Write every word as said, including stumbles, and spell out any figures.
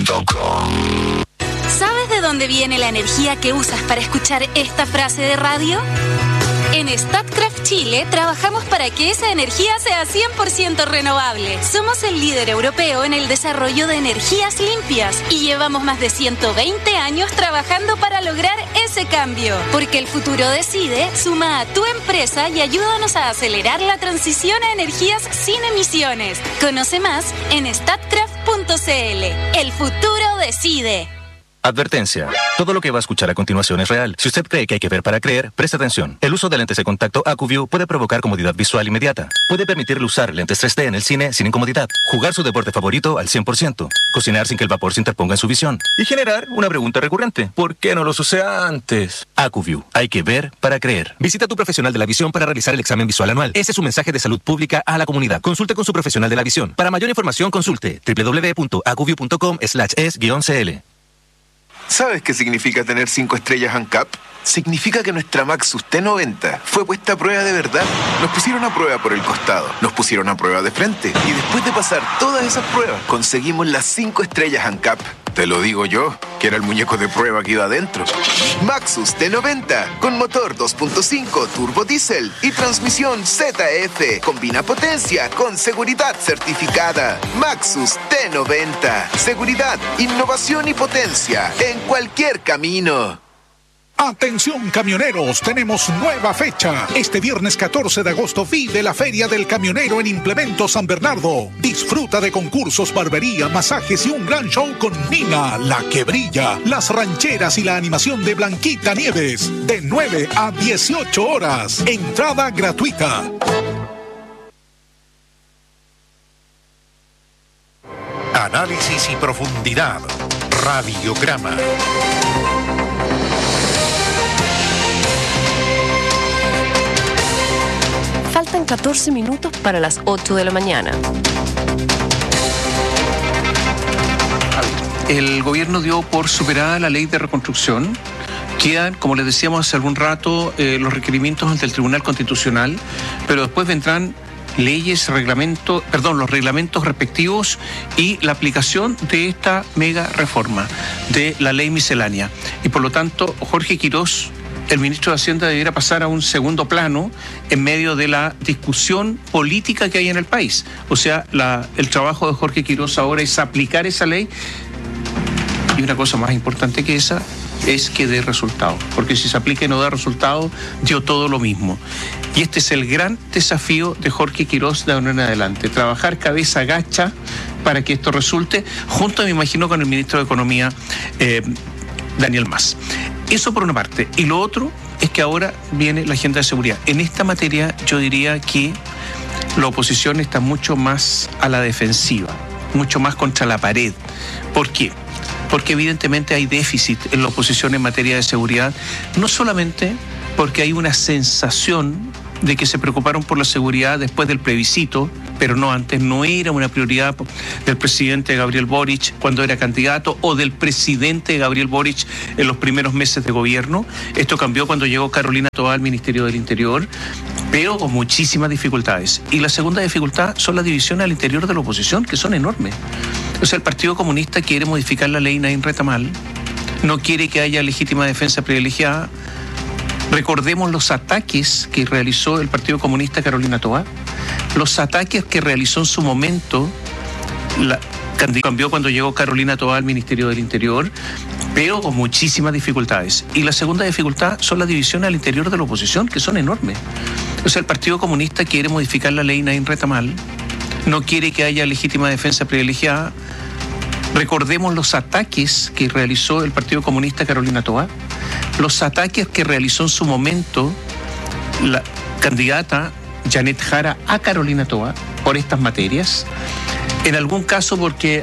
punto com. ¿Sabes de dónde viene la energía que usas para escuchar esta frase de radio? En Statkraft Chile trabajamos para que esa energía sea cien por ciento renovable. Somos el líder europeo en el desarrollo de energías limpias y llevamos más de ciento veinte años trabajando para lograr ese cambio. Porque el futuro decide, suma a tu empresa y ayúdanos a acelerar la transición a energías sin emisiones. Conoce más en statkraft punto cl. El futuro decide. Advertencia. Todo lo que va a escuchar a continuación es real. Si usted cree que hay que ver para creer, preste atención. El uso de lentes de contacto AcuView puede provocar comodidad visual inmediata. Puede permitirle usar lentes tres D en el cine sin incomodidad. Jugar su deporte favorito al cien por ciento. Cocinar sin que el vapor se interponga en su visión. Y generar una pregunta recurrente. ¿Por qué no los usé antes? AcuView. Hay que ver para creer. Visita a tu profesional de la visión para realizar el examen visual anual. Ese es un mensaje de salud pública a la comunidad. Consulte con su profesional de la visión. Para mayor información, consulte doble u doble u doble u punto acuview punto com slash es guión cl. ¿Sabes qué significa tener cinco estrellas ANCAP? Significa que nuestra Maxus T noventa fue puesta a prueba de verdad. Nos pusieron a prueba por el costado, nos pusieron a prueba de frente y después de pasar todas esas pruebas, conseguimos las cinco estrellas ANCAP. Te lo digo yo, que era el muñeco de prueba que iba adentro. Maxus T noventa, con motor dos punto cinco turbo diésel y transmisión Z F. Combina potencia con seguridad certificada. Maxus T noventa. Seguridad, innovación y potencia en cualquier camino. Atención camioneros, tenemos nueva fecha. Este viernes catorce de agosto vive la Feria del Camionero en Implemento San Bernardo. Disfruta de concursos, barbería, masajes y un gran show con Nina, la que brilla, las rancheras y la animación de Blanquita Nieves. De nueve a dieciocho horas. Entrada gratuita. Análisis y profundidad. Radiograma. Faltan catorce minutos para las ocho de la mañana. El gobierno dio por superada la ley de reconstrucción. Quedan, como les decíamos hace algún rato, eh, los requerimientos ante el Tribunal Constitucional, pero después vendrán leyes, reglamentos, perdón, los reglamentos respectivos y la aplicación de esta mega reforma de la ley miscelánea. Y por lo tanto, Jorge Quirós, el ministro de Hacienda, debiera pasar a un segundo plano en medio de la discusión política que hay en el país. O sea, la, el trabajo de Jorge Quirós ahora es aplicar esa ley, y una cosa más importante que esa es que dé resultado, porque si se aplica y no da resultado, dio todo lo mismo. Y este es el gran desafío de Jorge Quirós de ahora en adelante, trabajar cabeza gacha para que esto resulte, junto, me imagino, con el ministro de Economía, eh, Daniel Mas. Eso por una parte. Y lo otro es que ahora viene la agenda de seguridad. En esta materia yo diría que la oposición está mucho más a la defensiva, mucho más contra la pared. ¿Por qué? Porque evidentemente hay déficit en la oposición en materia de seguridad, no solamente porque hay una sensación de que se preocuparon por la seguridad después del plebiscito, pero no antes, no era una prioridad del presidente Gabriel Boric cuando era candidato o del presidente Gabriel Boric en los primeros meses de gobierno. Esto cambió cuando llegó Carolina Toá al Ministerio del Interior, pero con muchísimas dificultades. Y la segunda dificultad son las divisiones al interior de la oposición, que son enormes. O sea, el Partido Comunista quiere modificar la ley Naín Retamal, no quiere que haya legítima defensa privilegiada. Recordemos los ataques que realizó el Partido Comunista Carolina Toá, los ataques que realizó en su momento, la, cambió cuando llegó Carolina Toá al Ministerio del Interior, pero con muchísimas dificultades. Y la segunda dificultad son las divisiones al interior de la oposición, que son enormes. O sea, el Partido Comunista quiere modificar la ley Naín Retamal, no quiere que haya legítima defensa privilegiada. Recordemos los ataques que realizó el Partido Comunista Carolina Toá, los ataques que realizó en su momento la candidata Janet Jara a Carolina Toá por estas materias, en algún caso porque